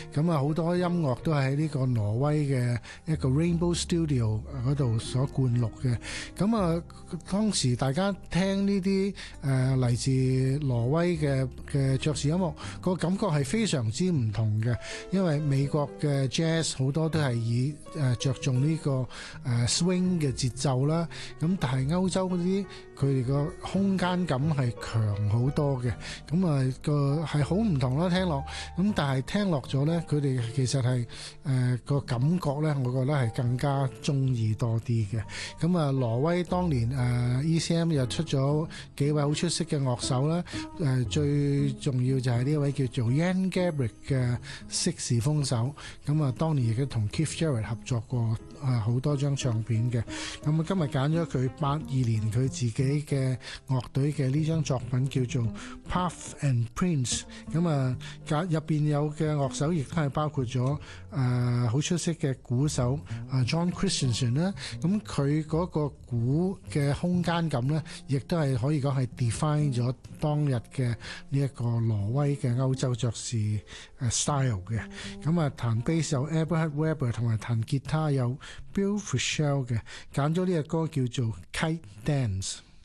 咁啊好多音樂都係喺呢個挪威嘅一個 Rainbow Studio 嗰度所灌錄嘅。咁啊當時大家聽呢啲嚟自挪威嘅爵士音樂，個感覺係非常之唔同嘅，因為美國嘅 jazz 好多都係以着重呢個swing 嘅節奏啦，咁但係歐洲嗰啲佢哋個空間感係強好多嘅，咁啊個係好唔同啦聽落，咁但係聽落咗咧，佢哋其實係個感覺咧，我覺得係更加中意多啲嘅。咁啊，挪威當年ECM 又出咗幾位好出色嘅樂手啦，最重要就係呢位叫做 Jan Garbarek 嘅色士風手，咁啊當年亦都同 Keith Jarrett 合作過好多張唱片嘅。咁啊今日揀咗佢82年佢自己嘅樂隊嘅呢張作品叫做 Puff and Prince， 咁啊入邊有嘅樂手亦都係包括咗好出色嘅鼓手John Christensen 啦，咁佢嗰個鼓嘅空間感咧，亦都係可以講係 define 咗當日嘅呢一個挪威嘅歐洲爵士style 嘅。咁啊彈 bass 有 Eberhard Weber， 同埋彈吉他有 Bill Frisell 嘅。揀咗呢個歌叫做 Kite Dance。